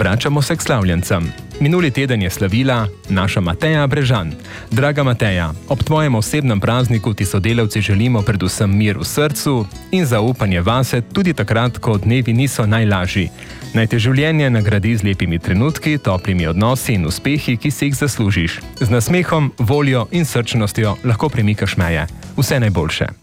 Vračamo se k slavljencem. Minuli teden je slavila naša Mateja Brežan. Draga Mateja, ob tvojem osebnem prazniku ti sodelavci želimo predvsem mir v srcu in zaupanje vase tudi takrat, ko dnevi niso najlažji. Naj te življenje nagradi z lepimi trenutki, toplimi odnosi in uspehi, ki si jih zaslužiš. Z nasmehom, voljo in srčnostjo lahko premikaš meje. Vse najboljše.